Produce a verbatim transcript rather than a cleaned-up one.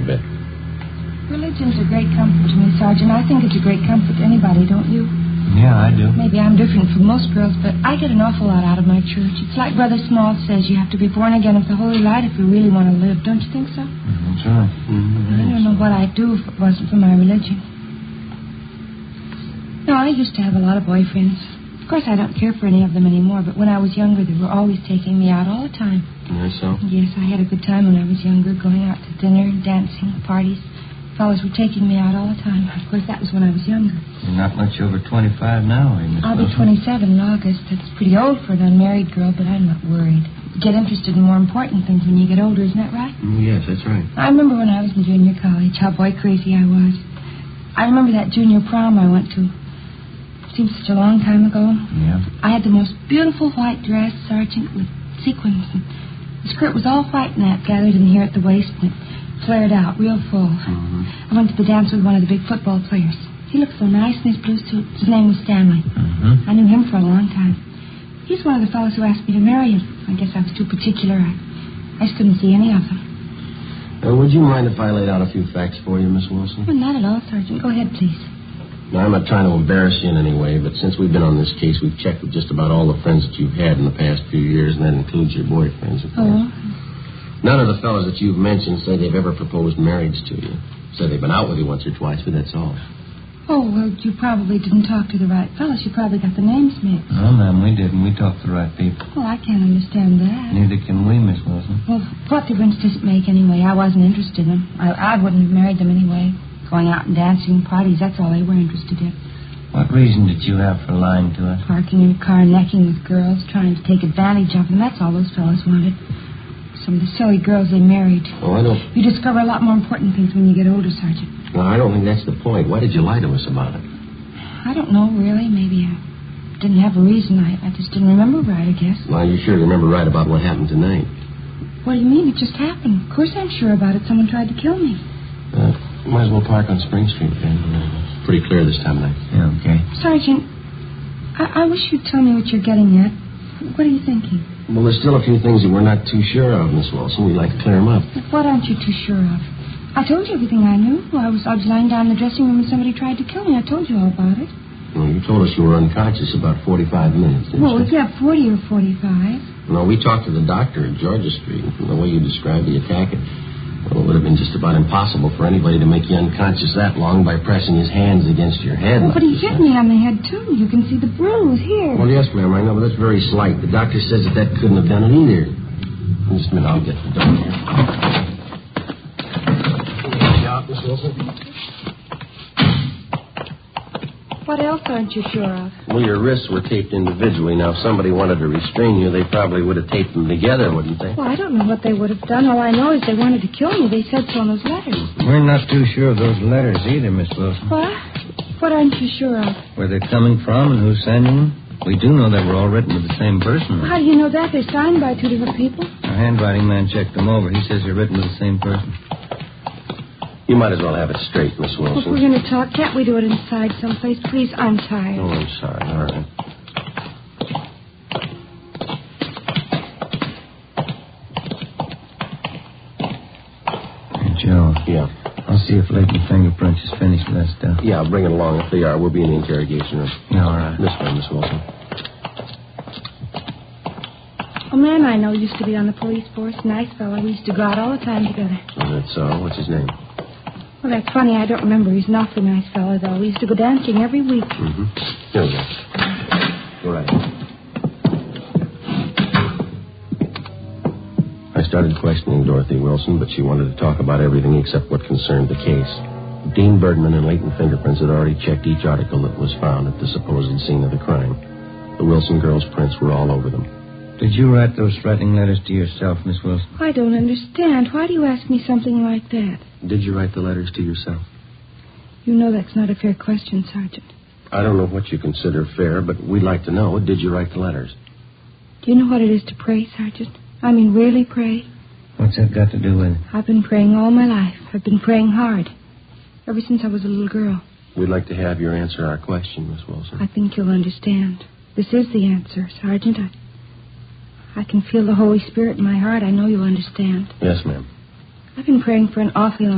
bit. Religion's a great comfort to me, Sergeant. I think it's a great comfort to anybody, don't you? Yeah, I do. Maybe I'm different from most girls, but I get an awful lot out of my church. It's like Brother Small says, you have to be born again of the Holy Light if you really want to live. Don't you think so? That's right. Mm-hmm. I don't know what I'd do if it wasn't for my religion. No, I used to have a lot of boyfriends. Of course, I don't care for any of them anymore, but when I was younger, they were always taking me out all the time. Yes, so? Yes, I had a good time when I was younger, going out to dinner, dancing, parties. Fellas were taking me out all the time. Of course, that was when I was younger. You're not much over twenty-five now, are you, Miss I'll be Wilson? twenty-seven in August. That's pretty old for an unmarried girl, but I'm not worried. You get interested in more important things when you get older, isn't that right? Mm, yes, that's right. I remember when I was in junior college, how boy crazy I was. I remember that junior prom I went to. Seems such a long time ago. Yeah. I had the most beautiful white dress, Sergeant, with sequins. And the skirt was all white and that, gathered in here at the waist, and it flared out real full. Mm-hmm. I went to the dance with one of the big football players. He looked so nice in his blue suit. His name was Stanley. Mm-hmm. I knew him for a long time. He's one of the fellows who asked me to marry him. I guess I was too particular. I, I just couldn't see any of them. Uh, would you mind if I laid out a few facts for you, Miss Wilson? Well, not at all, Sergeant. Go ahead, please. Now, I'm not trying to embarrass you in any way, but since we've been on this case, we've checked with just about all the friends that you've had in the past few years, and that includes your boyfriends, of course. Oh. None of the fellows that you've mentioned say they've ever proposed marriage to you. Say they've been out with you once or twice, but that's all. Oh, well, you probably didn't talk to the right fellows. You probably got the names mixed. No, ma'am, we didn't. We talked to the right people. Well, I can't understand that. Neither can we, Miss Wilson. Well, what difference does it make anyway? I wasn't interested in them. I, I wouldn't have married them anyway. Going out and dancing, parties, that's all they were interested in. What reason did you have for lying to us? Parking in a car, necking with girls, trying to take advantage of them. That's all those fellows wanted. Some of the silly girls they married. Oh, I don't... You discover a lot more important things when you get older, Sergeant. No, I don't think that's the point. Why did you lie to us about it? I don't know, really. Maybe I didn't have a reason. I, I just didn't remember right, I guess. Well, you sure remember right about what happened tonight. What do you mean? It just happened. Of course I'm sure about it. Someone tried to kill me. Uh, might as well park on Spring Street, Ben. Uh, pretty clear this time of night. Yeah, okay. Sergeant, I, I wish you'd tell me what you're getting at. What are you thinking? Well, there's still a few things that we're not too sure of, Miss Wilson. We'd like to clear them up. But what aren't you too sure of? I told you everything I knew. I was, I was lying down in the dressing room and somebody tried to kill me. I told you all about it. Well, you told us you were unconscious about forty-five minutes, didn't Well, you? yeah, forty or forty-five. No, we talked to the doctor at Georgia Street. And the way you described the attack, it, well, it would have been just about impossible for anybody to make you unconscious that long by pressing his hands against your head. Well, like but he this, hit huh? me on the head, too. You can see the bruise here. Well, yes, ma'am, I know, but that's very slight. The doctor says that that couldn't have done it either. Just a minute, I'll get the door here. Out, Miss Wilson. What else aren't you sure of? Well, your wrists were taped individually. Now, if somebody wanted to restrain you, they probably would have taped them together, wouldn't they? Well, I don't know what they would have done. All I know is they wanted to kill me. They said so in those letters. We're not too sure of those letters either, Miss Wilson. What? What aren't you sure of? Where they're coming from and who's sending them. We do know that we're all written to the same person. How do you know that? They're signed by two different people. Our handwriting man checked them over. He says they're written to the same person. You might as well have it straight, Miss Well, if Wilson. we're going to talk, can't we do it inside someplace? Please, I'm tired. Oh, I'm sorry. All right. Hey, Joe. Yeah. I'll see if latent fingerprints is finished with that stuff. Yeah, bring it along. If they are, we'll be in the interrogation room. Yeah, all right. This way, Miss Wilson. A man I know used to be on the police force. Nice fellow. We used to go out all the time together. Oh, that's so. What's his name? Well, that's funny. I don't remember. He's an awfully nice fellow, though. We used to go dancing every week. Mm-hmm. Here we go. Go right ahead. I started questioning Dorothy Wilson, but she wanted to talk about everything except what concerned the case. Dean Bergman and latent fingerprints had already checked each article that was found at the supposed scene of the crime. The Wilson girls' prints were all over them. Did you write those threatening letters to yourself, Miss Wilson? I don't understand. Why do you ask me something like that? Did you write the letters to yourself? You know that's not a fair question, Sergeant. I don't know what you consider fair, but we'd like to know. Did you write the letters? Do you know what it is to pray, Sergeant? I mean, really pray? What's that got to do with it? I've been praying all my life. I've been praying hard. Ever since I was a little girl. We'd like to have your answer our question, Miss Wilson. I think you'll understand. This is the answer, Sergeant. I, I can feel the Holy Spirit in my heart. I know you'll understand. Yes, ma'am. I've been praying for an awfully long